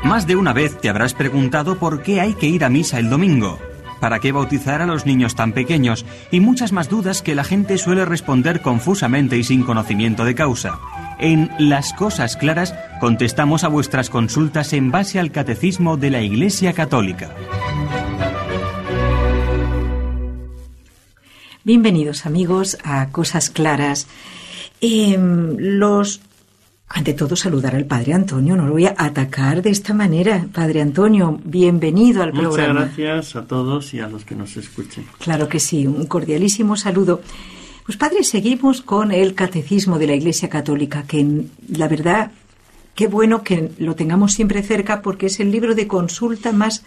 Más de una vez te habrás preguntado por qué hay que ir a misa el domingo, para qué bautizar a los niños tan pequeños y muchas más dudas que la gente suele responder confusamente y sin conocimiento de causa. En Las Cosas Claras contestamos a vuestras consultas en base al Catecismo de la Iglesia Católica. Bienvenidos amigos a Cosas Claras. Ante todo saludar al Padre Antonio, no lo voy a atacar de esta manera. Padre Antonio, bienvenido al programa. Muchas gracias a todos y a los que nos escuchen. Claro que sí, un cordialísimo saludo. Pues Padre, seguimos con el Catecismo de la Iglesia Católica, que la verdad, qué bueno que lo tengamos siempre cerca porque es el libro de consulta más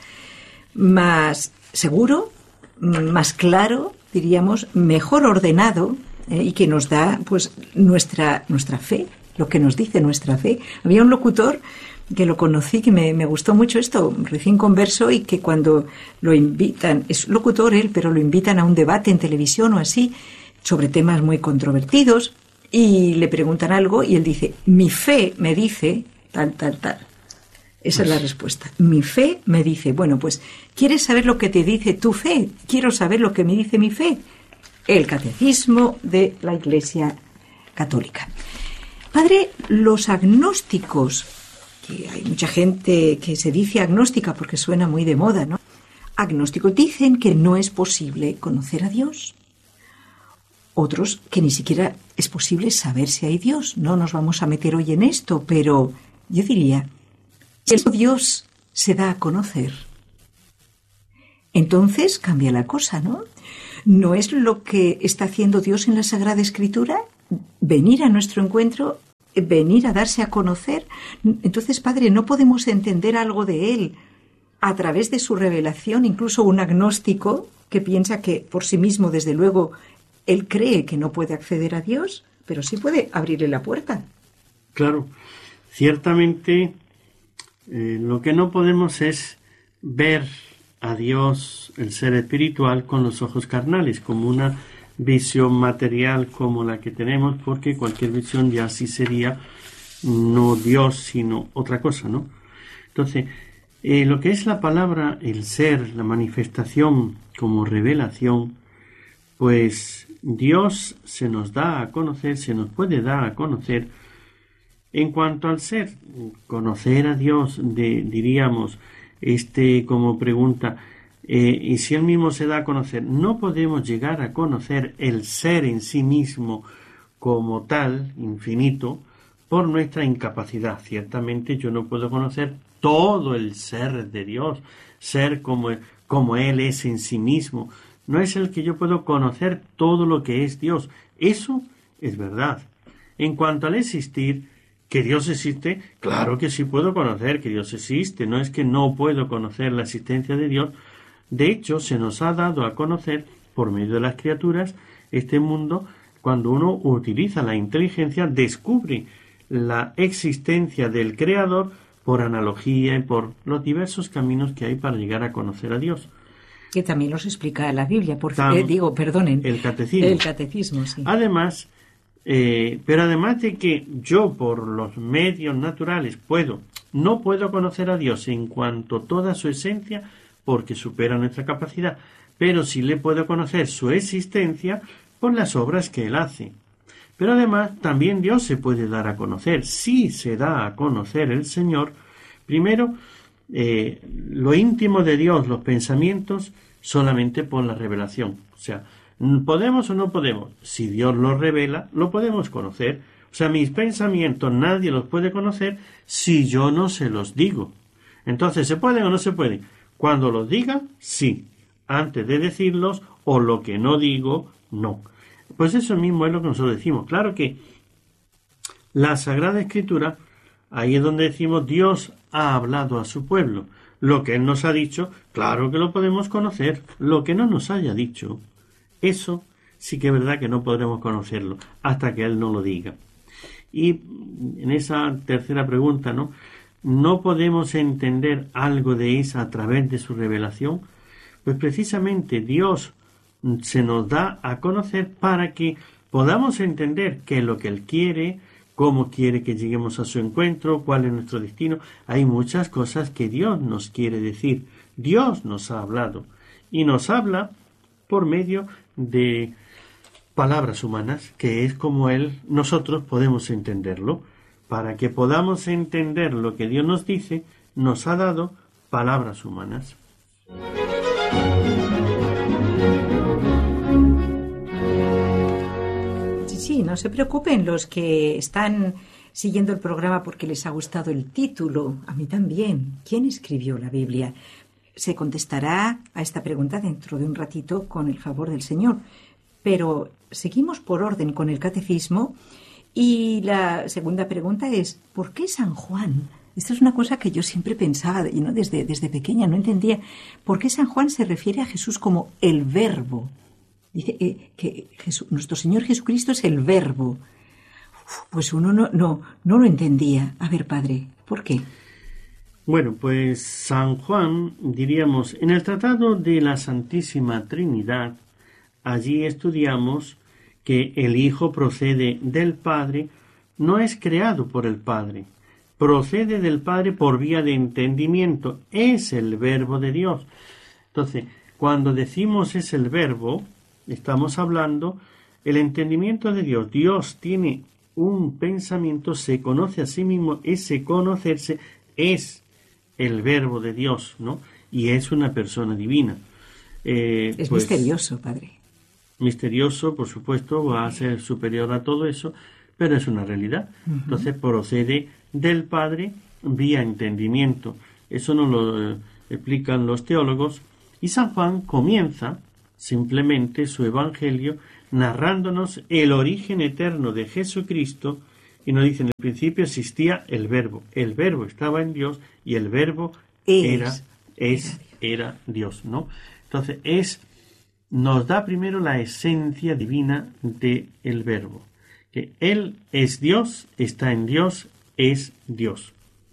seguro, más claro, diríamos, mejor ordenado y que nos da pues nuestra fe. Lo que nos dice nuestra fe. Había un locutor que lo conocí, que me gustó mucho esto, recién converso, y que cuando lo invitan, es locutor él, pero lo invitan a un debate en televisión o así, sobre temas muy controvertidos, y le preguntan algo, y él dice, mi fe me dice tal, tal, tal. Esa es la respuesta. Mi fe me dice, bueno, pues, ¿quieres saber lo que te dice tu fe? Quiero saber lo que me dice mi fe. El Catecismo de la Iglesia Católica. Padre, los agnósticos, que hay mucha gente que se dice agnóstica porque suena muy de moda, ¿no? Agnósticos dicen que no es posible conocer a Dios. Otros que ni siquiera es posible saber si hay Dios. No nos vamos a meter hoy en esto, pero yo diría, si Dios se da a conocer, entonces cambia la cosa, ¿no? ¿No es lo que está haciendo Dios en la Sagrada Escritura? Venir a nuestro encuentro, venir a darse a conocer. Entonces, Padre, no podemos entender algo de Él a través de su revelación. Incluso un agnóstico que piensa que por sí mismo, desde luego, él cree que no puede acceder a Dios, pero sí puede abrirle la puerta. Claro, ciertamente lo que no podemos es ver a Dios, el ser espiritual, con los ojos carnales, como una visión material como la que tenemos, porque cualquier visión ya sí sería no Dios, sino otra cosa, ¿no? Entonces, lo que es la palabra, el ser, la manifestación como revelación, pues Dios se nos da a conocer, se nos puede dar a conocer. En cuanto al ser, conocer a Dios, diríamos, como pregunta, y si él mismo se da a conocer, no podemos llegar a conocer el ser en sí mismo como tal, infinito, por nuestra incapacidad. Ciertamente yo no puedo conocer todo el ser de Dios, ser como Él es en sí mismo. No es el que yo puedo conocer todo lo que es Dios. Eso es verdad. En cuanto al existir, que Dios existe, claro que sí puedo conocer que Dios existe. No es que no puedo conocer la existencia de Dios. De hecho, se nos ha dado a conocer, por medio de las criaturas, este mundo. Cuando uno utiliza la inteligencia, descubre la existencia del Creador por analogía y por los diversos caminos que hay para llegar a conocer a Dios. Que también los explica la Biblia, el Catecismo. El Catecismo, sí. Además, pero además de que yo, por los medios naturales, no puedo conocer a Dios en cuanto a toda su esencia, porque supera nuestra capacidad, pero sí le puedo conocer su existencia por las obras que Él hace. Pero además, también Dios se puede dar a conocer. Sí se da a conocer el Señor, primero, lo íntimo de Dios, los pensamientos, solamente por la revelación. O sea, ¿podemos o no podemos? Si Dios los revela, lo podemos conocer. O sea, mis pensamientos nadie los puede conocer si yo no se los digo. Entonces, ¿se pueden o no se pueden? Cuando los diga, sí. Antes de decirlos, o lo que no digo, no. Pues eso mismo es lo que nosotros decimos. Claro que la Sagrada Escritura, ahí es donde decimos Dios ha hablado a su pueblo. Lo que Él nos ha dicho, claro que lo podemos conocer. Lo que no nos haya dicho, eso sí que es verdad que no podremos conocerlo hasta que Él no lo diga. Y en esa tercera pregunta, ¿no podemos entender algo de esa a través de su revelación? Pues precisamente Dios se nos da a conocer para que podamos entender qué es lo que Él quiere, cómo quiere que lleguemos a su encuentro, cuál es nuestro destino. Hay muchas cosas que Dios nos quiere decir. Dios nos ha hablado y nos habla por medio de palabras humanas, que es como nosotros podemos entenderlo. Para que podamos entender lo que Dios nos dice, nos ha dado palabras humanas. Sí, no se preocupen los que están siguiendo el programa porque les ha gustado el título. A mí también. ¿Quién escribió la Biblia? Se contestará a esta pregunta dentro de un ratito con el favor del Señor. Pero seguimos por orden con el catecismo y la segunda pregunta es ¿por qué San Juan? Esta es una cosa que yo siempre pensaba, ¿no? Desde pequeña no entendía. ¿Por qué San Juan se refiere a Jesús como el Verbo? Dice que nuestro Señor Jesucristo es el Verbo. Pues uno no lo entendía. A ver, padre, ¿por qué? Bueno, pues San Juan, diríamos, en el Tratado de la Santísima Trinidad, allí estudiamos que el Hijo procede del Padre, no es creado por el Padre, procede del Padre por vía de entendimiento, es el Verbo de Dios. Entonces, cuando decimos es el Verbo, estamos hablando el entendimiento de Dios. Dios tiene un pensamiento, se conoce a sí mismo, ese conocerse es el Verbo de Dios, ¿no? Y es una persona divina. Es misterioso, padre. Misterioso, por supuesto, va a ser superior a todo eso, pero es una realidad. Uh-huh. Entonces procede del Padre vía entendimiento. Eso nos lo explican los teólogos. Y San Juan comienza simplemente su evangelio narrándonos el origen eterno de Jesucristo y nos dice: en el principio existía el Verbo estaba en Dios y el Verbo era Dios, ¿no? Entonces nos da primero la esencia divina de el Verbo, que Él es Dios, está en Dios, es Dios.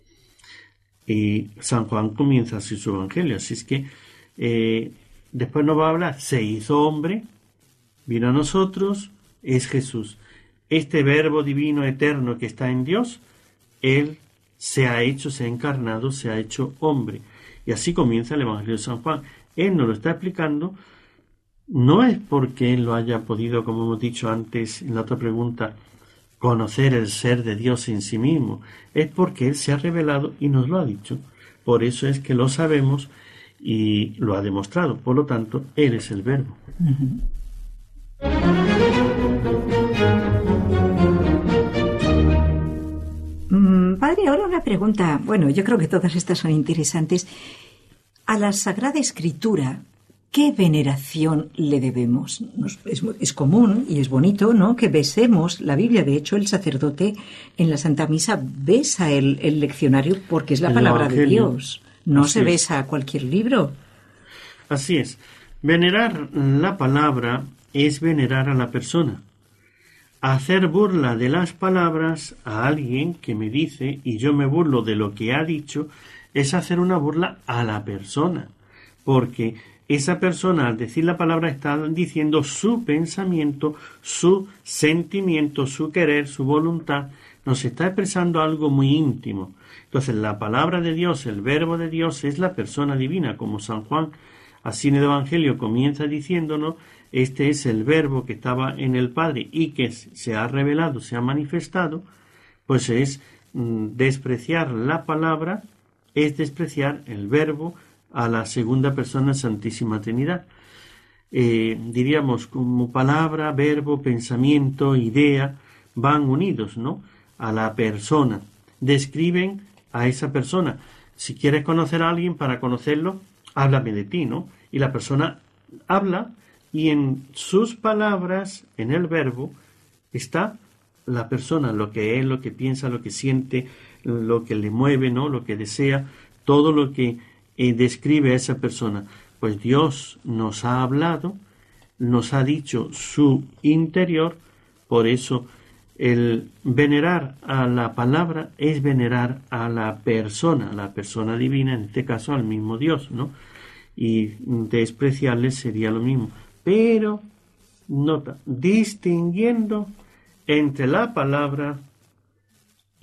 Y San Juan comienza así su evangelio, así es que después nos va a hablar, se hizo hombre, vino a nosotros, es Jesús. Este Verbo divino eterno que está en Dios, Él se ha encarnado, se ha hecho hombre. Y así comienza el Evangelio de San Juan. Él nos lo está explicando, no es porque Él lo haya podido, como hemos dicho antes en la otra pregunta, conocer el ser de Dios en sí mismo, es porque Él se ha revelado y nos lo ha dicho. Por eso es que lo sabemos y lo ha demostrado. Por lo tanto, Él es el Verbo. Uh-huh. Padre, ahora una pregunta. Bueno, yo creo que todas estas son interesantes. A la Sagrada Escritura, ¿qué veneración le debemos? Es común y es bonito, ¿no?, que besemos la Biblia. De hecho, el sacerdote en la Santa Misa besa el leccionario porque es la palabra de Dios. No se besa a cualquier libro. Así es. Venerar la palabra es venerar a la persona. Hacer burla de las palabras a alguien que me dice y yo me burlo de lo que ha dicho es hacer una burla a la persona, porque esa persona al decir la palabra está diciendo su pensamiento, su sentimiento, su querer, su voluntad, nos está expresando algo muy íntimo. Entonces la palabra de Dios, el Verbo de Dios es la persona divina, como San Juan así en el Evangelio comienza diciéndonos: este es el Verbo que estaba en el Padre y que se ha revelado, se ha manifestado. Pues es despreciar la palabra, es despreciar el Verbo a la segunda persona Santísima Trinidad. Diríamos como palabra, verbo, pensamiento, idea, van unidos, ¿no?, a la persona. Describen a esa persona. Si quieres conocer a alguien, para conocerlo, háblame de ti, ¿no? Y la persona habla y en sus palabras, en el verbo, está la persona, lo que es, lo que piensa, lo que siente, lo que le mueve, ¿no?, lo que desea, todo lo que describe a esa persona. Pues Dios nos ha hablado, nos ha dicho su interior. Por eso el venerar a la palabra es venerar a la persona divina, en este caso al mismo Dios, ¿no? Y despreciarle sería lo mismo. Pero, nota, distinguiendo entre la palabra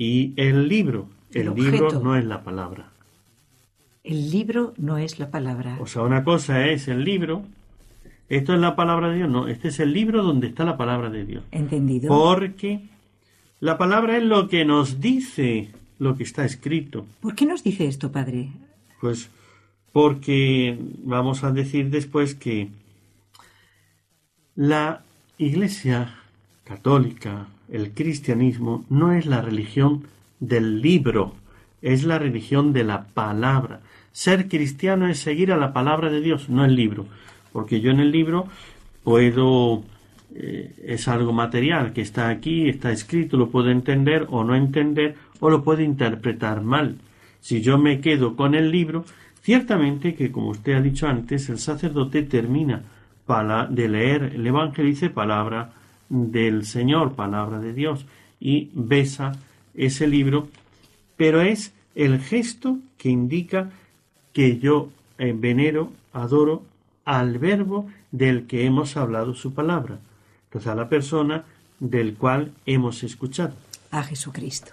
y el libro. El libro no es la palabra. El libro no es la palabra. O sea, una cosa es el libro. Esto es la palabra de Dios. No, este es el libro donde está la palabra de Dios. ¿Entendido? Porque la palabra es lo que nos dice lo que está escrito. ¿Por qué nos dice esto, padre? Pues porque vamos a decir después que la Iglesia católica, el cristianismo, no es la religión del libro, es la religión de la palabra. Ser cristiano es seguir a la palabra de Dios, no el libro. Porque yo en el libro puedo, es algo material que está aquí, está escrito, lo puedo entender o no entender, o lo puedo interpretar mal. Si yo me quedo con el libro, ciertamente que, como usted ha dicho antes, el sacerdote termina de leer el Evangelio y dice palabra del Señor, palabra de Dios, y besa ese libro, pero es el gesto que indica que yo venero, adoro al verbo del que hemos hablado su palabra, entonces a la persona del cual hemos escuchado. A Jesucristo.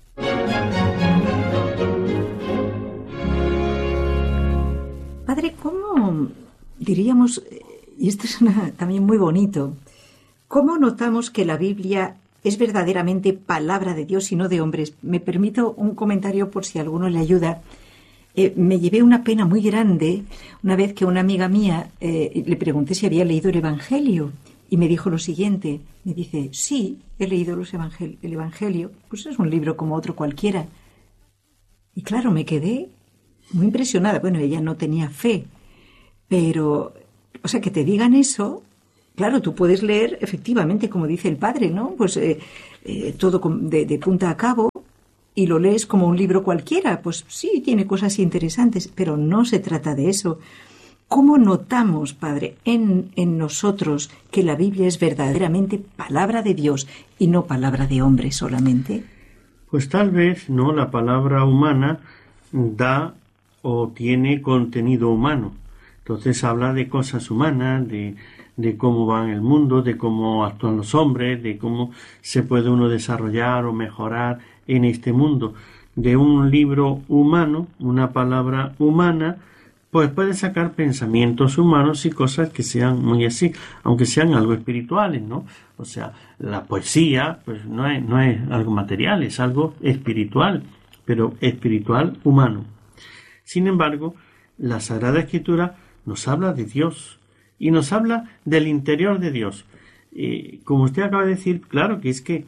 Padre, ¿cómo diríamos, y esto es también muy bonito, cómo notamos que la Biblia es verdaderamente palabra de Dios y no de hombres? Me permito un comentario por si a alguno le ayuda. Me llevé una pena muy grande una vez que una amiga mía le pregunté si había leído el Evangelio y me dijo lo siguiente, me dice, sí, he leído el Evangelio, pues es un libro como otro cualquiera. Y claro, me quedé muy impresionada. Bueno, ella no tenía fe, pero, o sea, que te digan eso, claro, tú puedes leer efectivamente, como dice el padre, ¿no? Pues todo de punta a cabo, y lo lees como un libro cualquiera. Pues sí, tiene cosas interesantes, pero no se trata de eso. ¿Cómo notamos, padre, en nosotros que la Biblia es verdaderamente palabra de Dios y no palabra de hombre solamente? Pues tal vez, ¿no? La palabra humana da o tiene contenido humano. Entonces habla de cosas humanas, de cómo va el mundo, de cómo actúan los hombres, de cómo se puede uno desarrollar o mejorar en este mundo. De un libro humano, una palabra humana, pues puede sacar pensamientos humanos y cosas que sean muy así, aunque sean algo espirituales, ¿no? O sea, la poesía, pues no es algo material, es algo espiritual, pero espiritual humano. Sin embargo, la Sagrada Escritura nos habla de Dios y nos habla del interior de Dios. Como usted acaba de decir, claro que es que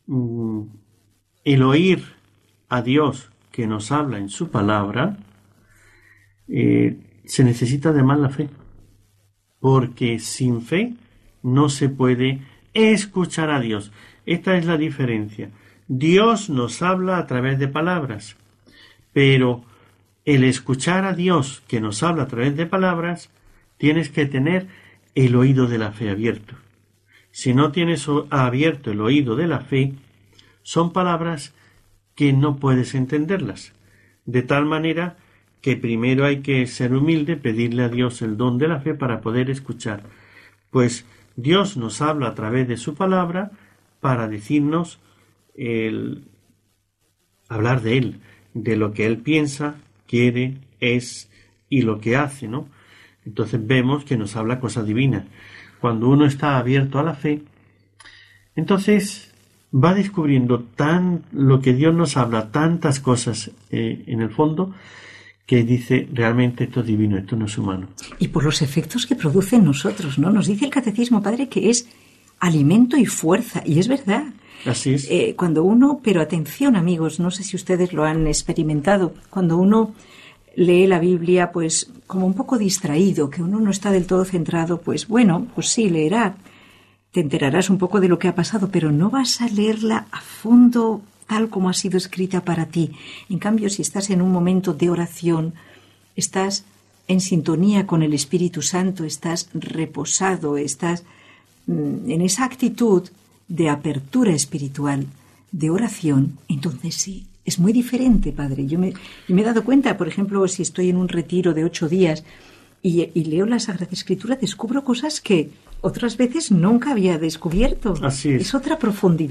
el oír a Dios que nos habla en su palabra, se necesita además la fe, porque sin fe no se puede escuchar a Dios. Esta es la diferencia. Dios nos habla a través de palabras, pero el escuchar a Dios que nos habla a través de palabras, tienes que tener el oído de la fe abierto. Si no tienes abierto el oído de la fe, son palabras que no puedes entenderlas. De tal manera que primero hay que ser humilde, pedirle a Dios el don de la fe para poder escuchar. Pues Dios nos habla a través de su palabra para decirnos, hablar de Él, de lo que Él piensa, quiere, es y lo que hace, ¿no? Entonces vemos que nos habla cosas divinas. Cuando uno está abierto a la fe, entonces va descubriendo lo que Dios nos habla, tantas cosas en el fondo, que dice, realmente esto es divino, esto no es humano. Y por los efectos que produce en nosotros, ¿no? Nos dice el Catecismo, padre, que es alimento y fuerza, y es verdad. Así es. Cuando uno, pero atención amigos, no sé si ustedes lo han experimentado, cuando uno lee la Biblia pues como un poco distraído, que uno no está del todo centrado, pues bueno, pues sí, leerá, te enterarás un poco de lo que ha pasado, pero no vas a leerla a fondo tal como ha sido escrita para ti. En cambio, si estás en un momento de oración, estás en sintonía con el Espíritu Santo, estás reposado, estás en esa actitud de apertura espiritual, de oración, entonces sí, es muy diferente, padre. Yo me he dado cuenta, por ejemplo, si estoy en un retiro de 8 días y leo la Sagrada Escritura, descubro cosas que otras veces nunca había descubierto. Así es. Es otra profundidad.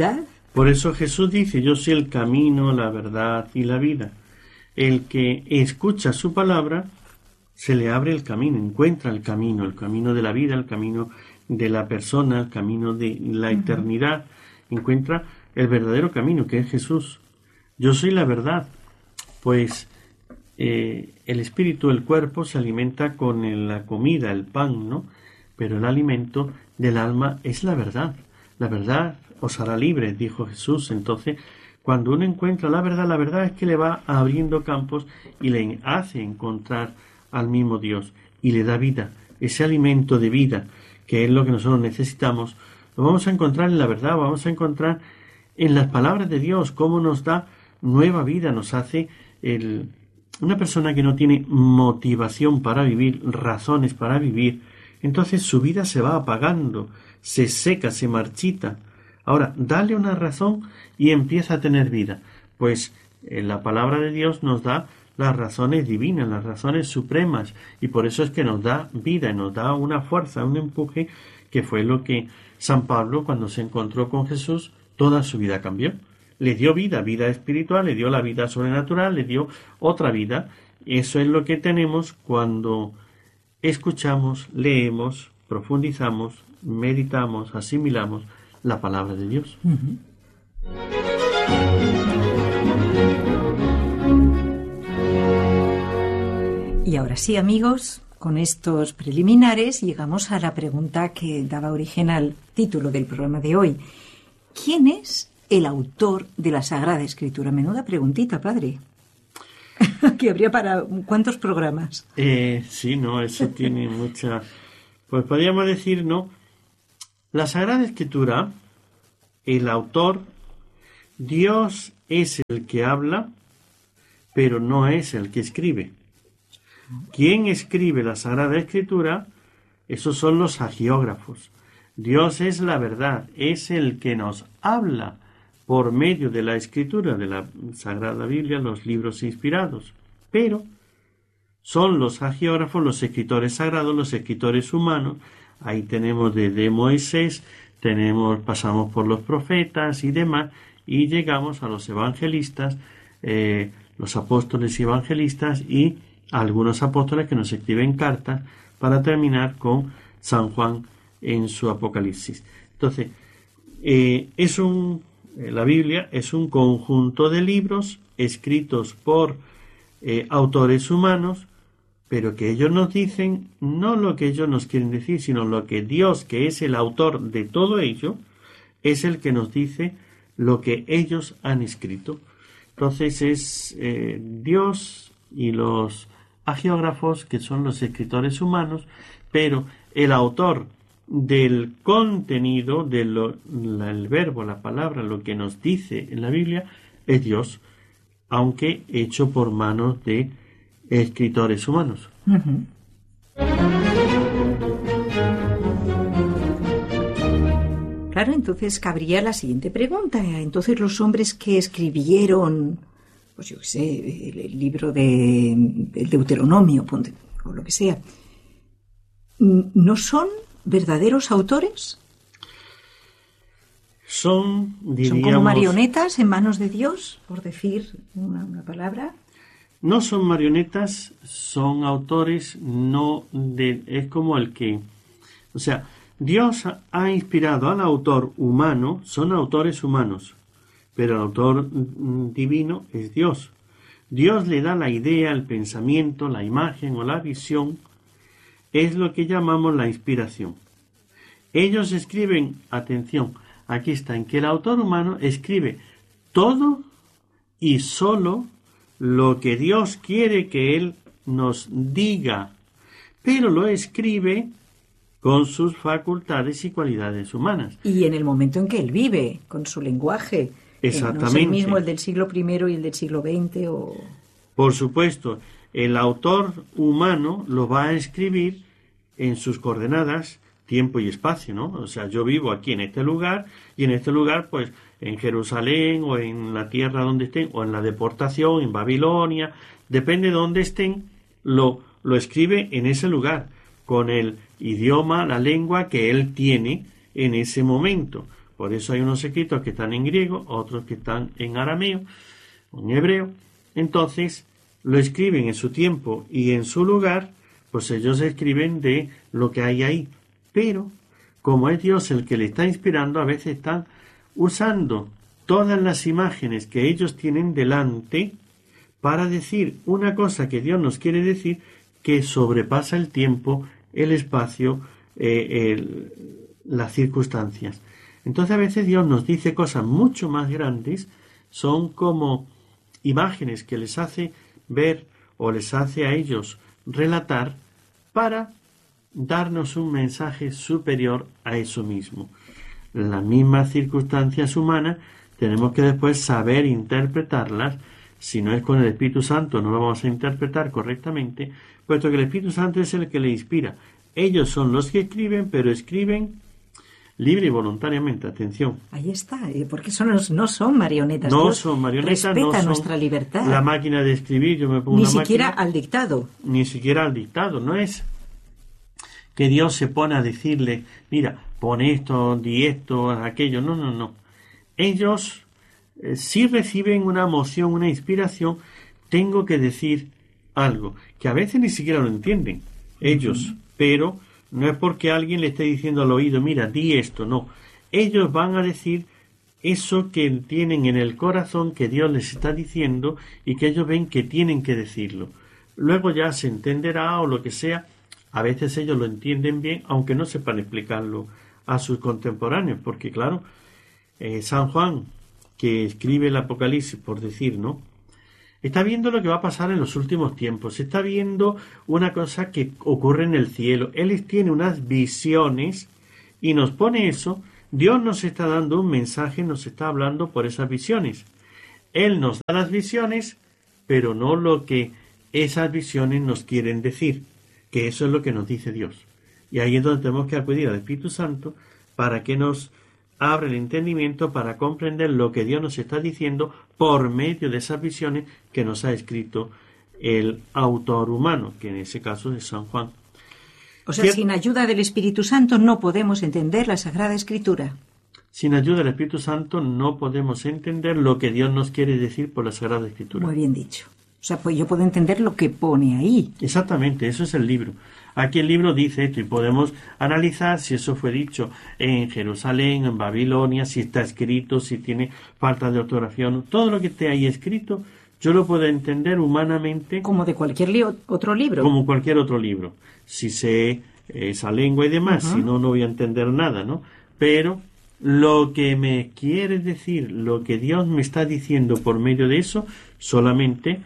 Por eso Jesús dice: yo soy el camino, la verdad y la vida. El que escucha su palabra, se le abre el camino, encuentra el camino de la vida, el camino de la persona, el camino de la eternidad, encuentra el verdadero camino, que es Jesús. Yo soy la verdad. Pues el espíritu, el cuerpo, se alimenta con la comida, el pan, ¿no? Pero el alimento del alma es la verdad. La verdad os hará libres, dijo Jesús. Entonces, cuando uno encuentra la verdad es que le va abriendo campos y le hace encontrar al mismo Dios y le da vida, ese alimento de vida, que es lo que nosotros necesitamos. Lo vamos a encontrar en la verdad, vamos a encontrar en las palabras de Dios, cómo nos da nueva vida, nos hace una persona que no tiene motivación para vivir, razones para vivir, entonces su vida se va apagando, se seca, se marchita. Ahora, dale una razón y empieza a tener vida. Pues la palabra de Dios nos da las razones divinas, las razones supremas, y por eso es que nos da vida, nos da una fuerza, un empuje, que fue lo que San Pablo, cuando se encontró con Jesús, toda su vida cambió. Le dio vida, vida espiritual, le dio la vida sobrenatural, le dio otra vida. Eso es lo que tenemos cuando escuchamos, leemos, profundizamos, meditamos, asimilamos la palabra de Dios. Y ahora sí, amigos, con estos preliminares llegamos a la pregunta que daba origen al título del programa de hoy. ¿Quién es el autor de la Sagrada Escritura? Menuda preguntita, padre. Que habría para ¿cuántos programas? Sí, no, eso tiene mucha... Pues podríamos decir, ¿no? La Sagrada Escritura, el autor, Dios es el que habla, pero no es el que escribe. ¿Quién escribe la Sagrada Escritura? Esos son los hagiógrafos. Dios es la verdad, es el que nos habla por medio de la Escritura, de la Sagrada Biblia, los libros inspirados. Pero son los hagiógrafos, los escritores sagrados, los escritores humanos. Ahí tenemos desde Moisés, pasamos por los profetas y demás, y llegamos a los evangelistas, los apóstoles y evangelistas, y algunos apóstoles que nos escriben cartas, para terminar con San Juan en su Apocalipsis. Entonces, la Biblia es un conjunto de libros escritos por autores humanos, pero que ellos nos dicen no lo que ellos nos quieren decir, sino lo que Dios, que es el autor de todo ello, es el que nos dice lo que ellos han escrito. Entonces es Dios y los hagiógrafos, que son los escritores humanos, pero el autor del contenido, el verbo, la palabra, lo que nos dice en la Biblia, es Dios, aunque hecho por manos de escritores humanos. Claro, entonces cabría la siguiente pregunta. Entonces los hombres que escribieron, pues yo qué sé, el libro del Deuteronomio, o lo que sea, ¿no son verdaderos autores? Son como marionetas en manos de Dios, por decir una palabra. No son marionetas, son autores, es como el que... O sea, Dios ha inspirado al autor humano, son autores humanos, pero el autor divino es Dios. Dios le da la idea, el pensamiento, la imagen o la visión, es lo que llamamos la inspiración. Ellos escriben, atención, aquí está, en que el autor humano escribe todo y solo lo que Dios quiere que Él nos diga, pero lo escribe con sus facultades y cualidades humanas. Y en el momento en que Él vive, con su lenguaje. Exactamente. No es el mismo el del siglo I y el del siglo XX o... Por supuesto, el autor humano lo va a escribir en sus coordenadas, tiempo y espacio, ¿no? O sea, yo vivo aquí en este lugar, y en este lugar, pues, en Jerusalén, o en la tierra donde estén, o en la deportación, en Babilonia, depende de dónde estén, lo escribe en ese lugar, con el idioma, la lengua que él tiene en ese momento. Por eso hay unos escritos que están en griego, otros que están en arameo, en hebreo. Entonces, lo escriben en su tiempo y en su lugar, pues ellos escriben de lo que hay ahí. Pero, como es Dios el que le está inspirando, a veces están usando todas las imágenes que ellos tienen delante para decir una cosa que Dios nos quiere decir que sobrepasa el tiempo, el espacio, las circunstancias. Entonces a veces Dios nos dice cosas mucho más grandes, son como imágenes que les hace ver o les hace a ellos relatar para darnos un mensaje superior a eso mismo. Las mismas circunstancias humanas tenemos que después saber interpretarlas. Si no es con el Espíritu Santo, no lo vamos a interpretar correctamente, puesto que el Espíritu Santo es el que le inspira. Ellos son los que escriben, pero escriben libre y voluntariamente, atención. Ahí está, porque no son marionetas. No Dios son marionetas, respeta no son nuestra libertad. La máquina de escribir, yo me pongo Ni una siquiera máquina, al dictado. Ni siquiera al dictado, no es que Dios se pone a decirle, mira, pon esto, di esto, aquello, no. Ellos si reciben una emoción, una inspiración, tengo que decir algo, que a veces ni siquiera lo entienden ellos, pero no es porque alguien le esté diciendo al oído, mira, di esto, no. Ellos van a decir eso que tienen en el corazón, que Dios les está diciendo y que ellos ven que tienen que decirlo. Luego ya se entenderá o lo que sea. A veces ellos lo entienden bien, aunque no sepan explicarlo a sus contemporáneos, porque claro, San Juan, que escribe el Apocalipsis, por decir, ¿no? Está viendo lo que va a pasar en los últimos tiempos, está viendo una cosa que ocurre en el cielo. Él tiene unas visiones y nos pone eso. Dios nos está dando un mensaje, nos está hablando por esas visiones. Él nos da las visiones, pero no lo que esas visiones nos quieren decir, que eso es lo que nos dice Dios. Y ahí es donde tenemos que acudir al Espíritu Santo para que nos abre el entendimiento para comprender lo que Dios nos está diciendo por medio de esas visiones que nos ha escrito el autor humano, que en ese caso es San Juan. O sea, sin ayuda del Espíritu Santo no podemos entender la Sagrada Escritura. Sin ayuda del Espíritu Santo no podemos entender lo que Dios nos quiere decir por la Sagrada Escritura. Muy bien dicho. O sea, pues yo puedo entender lo que pone ahí. Exactamente, eso es el libro. Aquí el libro dice esto y podemos analizar si eso fue dicho en Jerusalén, en Babilonia, si está escrito, si tiene falta de ortografía. Todo lo que esté ahí escrito, yo lo puedo entender humanamente. Como de cualquier otro libro. Como cualquier otro libro. Si sé esa lengua y demás, si no, no voy a entender nada, ¿no? Pero lo que me quiere decir, lo que Dios me está diciendo por medio de eso, solamente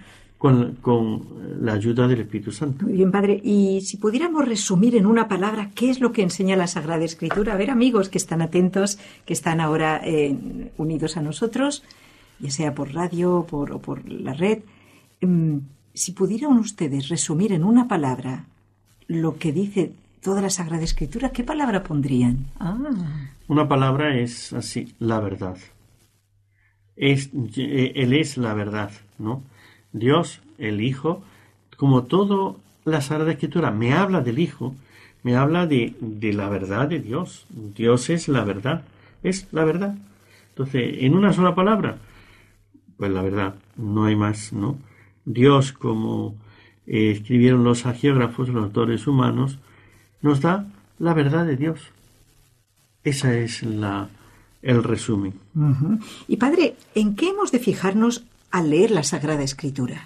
con la ayuda del Espíritu Santo. Muy bien, Padre. Y si pudiéramos resumir en una palabra, ¿qué es lo que enseña la Sagrada Escritura? A ver, amigos que están atentos, que están ahora unidos a nosotros, ya sea por radio o por la red, si pudieran ustedes resumir en una palabra lo que dice toda la Sagrada Escritura, ¿qué palabra pondrían? Una palabra es así, la verdad. Él es la verdad, ¿no? Dios, el Hijo, como todo la Sagrada Escritura me habla del Hijo, me habla de la verdad de Dios. Dios es la verdad, Entonces, en una sola palabra, pues la verdad, no hay más, ¿no? Dios, como escribieron los hagiógrafos, los autores humanos, nos da la verdad de Dios. Esa es el resumen. Uh-huh. Y Padre, ¿en qué hemos de fijarnos al leer la Sagrada Escritura?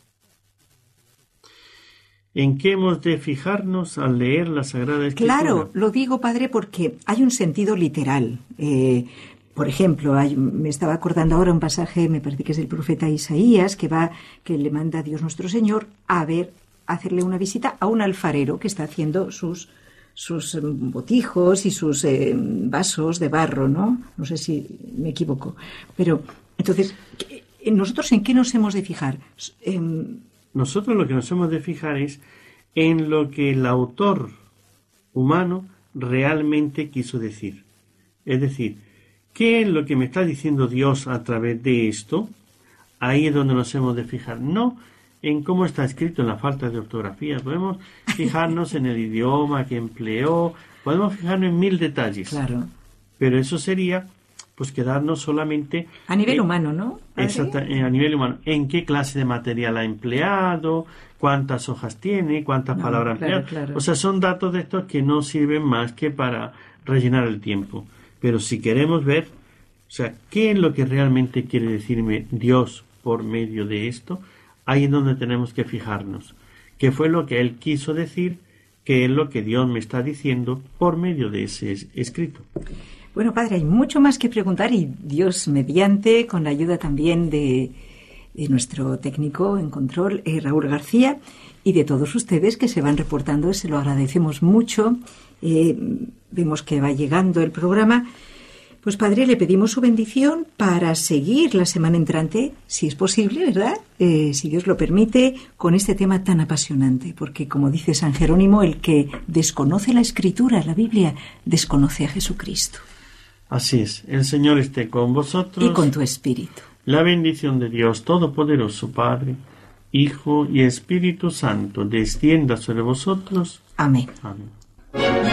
¿En qué hemos de fijarnos al leer la Sagrada Escritura? Claro, lo digo, Padre, porque hay un sentido literal. Por ejemplo, me estaba acordando ahora un pasaje, me parece que es del profeta Isaías, que le manda a Dios nuestro Señor a hacerle una visita a un alfarero que está haciendo sus botijos y sus vasos de barro, ¿no? No sé si me equivoco. Pero, entonces, ¿nosotros en qué nos hemos de fijar? Nosotros lo que nos hemos de fijar es en lo que el autor humano realmente quiso decir. Es decir, ¿qué es lo que me está diciendo Dios a través de esto? Ahí es donde nos hemos de fijar. No en cómo está escrito, en la falta de ortografía. Podemos fijarnos en el idioma que empleó, podemos fijarnos en 1000 detalles. Claro. pero eso sería pues quedarnos solamente a nivel humano, ¿no? Exacto, a nivel humano. ¿En qué clase de material ha empleado? ¿Cuántas hojas tiene? ¿Cuántas palabras ha empleado? Claro. O sea, son datos de estos que no sirven más que para rellenar el tiempo. Pero si queremos ver, o sea, ¿qué es lo que realmente quiere decirme Dios por medio de esto? Ahí es donde tenemos que fijarnos. ¿Qué fue lo que Él quiso decir? ¿Qué es lo que Dios me está diciendo por medio de ese escrito? Bueno, padre, hay mucho más que preguntar y Dios mediante, con la ayuda también de nuestro técnico en control, Raúl García, y de todos ustedes que se van reportando, se lo agradecemos mucho. Vemos que va llegando el programa. Pues padre, le pedimos su bendición para seguir la semana entrante, si es posible, ¿verdad? Si Dios lo permite, con este tema tan apasionante, porque como dice San Jerónimo, el que desconoce la Escritura, la Biblia, desconoce a Jesucristo. Así es, el Señor esté con vosotros. Y con tu espíritu. La bendición de Dios Todopoderoso, Padre, Hijo y Espíritu Santo, descienda sobre vosotros. Amén. Amén.